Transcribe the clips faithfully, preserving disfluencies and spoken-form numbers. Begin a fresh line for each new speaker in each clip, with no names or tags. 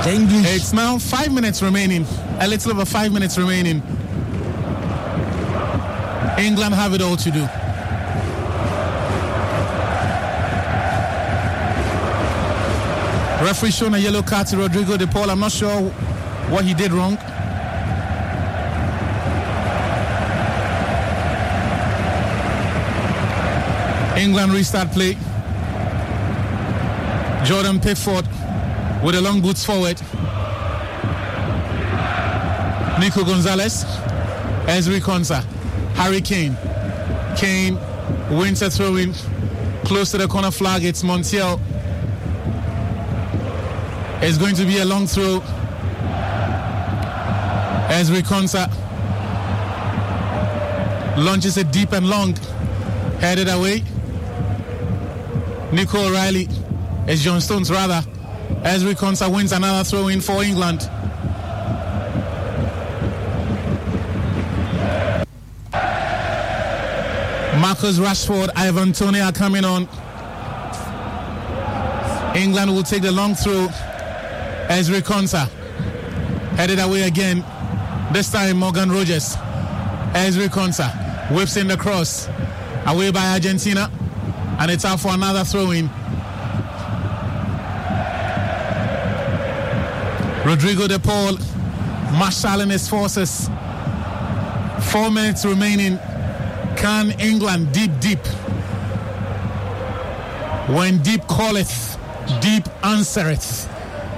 English.
It's now five minutes remaining. A little over five minutes remaining. England have it all to do. Referee shown a yellow card to Rodrigo De Paul. I'm not sure what he did wrong. England restart play. Jordan Pickford with the long boots forward. Nico Gonzalez. Ezri Konsa. Harry Kane. Kane wins a throw-in. Close to the corner flag. It's Montiel. It's going to be a long throw. Ezri Konsa launches it deep and long. Headed away. Nico O'Reilly. It's John Stones rather. Ezri Konsa wins another throw-in for England. Marcus Rashford, Ivan Toney are coming on. England will take the long throw. Ezri Konsa headed away again. This time Morgan Rogers. Ezri Konsa whips in the cross. Away by Argentina. And it's out for another throw-in. Rodrigo De Paul marshalling his forces. Four minutes remaining. Can England deep, deep? When deep calleth, deep answereth.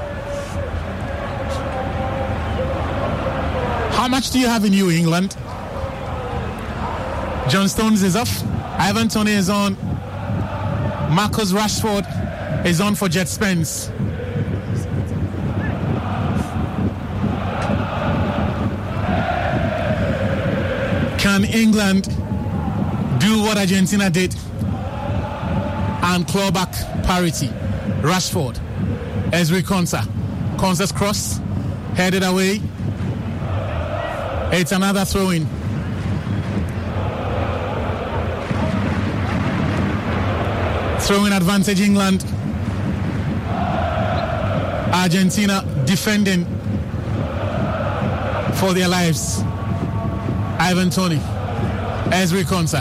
How much do you have in you, England? John Stones is off. Ivan Toney is on. Marcus Rashford is on for Jet Spence. Can England do what Argentina did and claw back parity? Rashford. Ezri Konsa. Konsa's cross. Headed away. It's another throw-in. Throwing advantage England. Argentina defending for their lives. Ivan Toney. Ezri Konsa.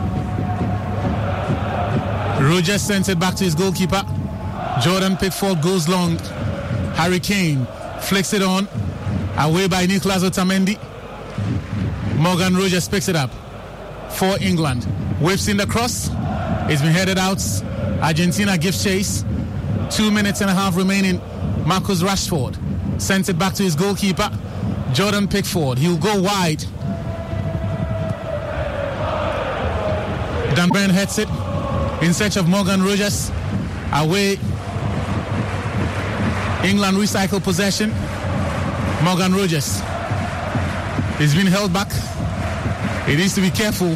Rogers sends it back to his goalkeeper. Jordan Pickford goes long. Harry Kane flicks it on. Away by Nicolas Otamendi. Morgan Rogers picks it up for England. Whips in the cross. It's been headed out. Argentina gives chase. Two minutes and a half remaining. Marcus Rashford sends it back to his goalkeeper. Jordan Pickford. He'll go wide. Dan Burn heads it in search of Morgan Rogers. Away. England recycle possession. Morgan Rogers. He's been held back. He needs to be careful.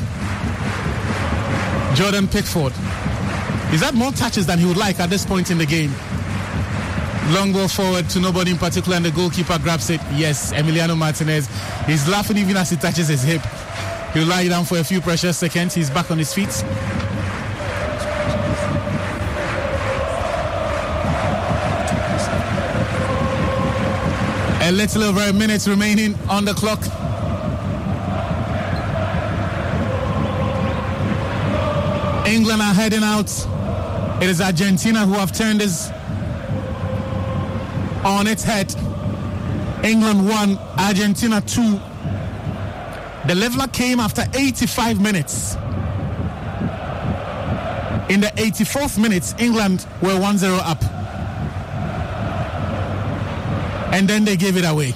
Jordan Pickford. He's had more touches than he would like at this point in the game. Long ball forward to nobody in particular, and the goalkeeper grabs it. Yes, Emiliano Martinez. He's laughing even as he touches his hip. He'll lie down for a few precious seconds. He's back on his feet. A little over a minute remaining on the clock. England are heading out. It is Argentina who have turned this on its head. England one, Argentina two. The leveler came after eighty-five minutes. In the eighty-fourth minute, England were one zero up. And then they gave it away.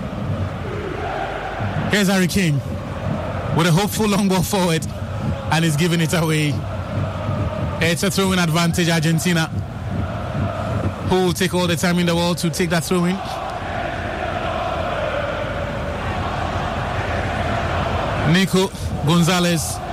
Here's Harry Kane with a hopeful long ball forward, and he's giving it away. It's a throw-in advantage, Argentina, who will take all the time in the world to take that throw-in. Nico Gonzalez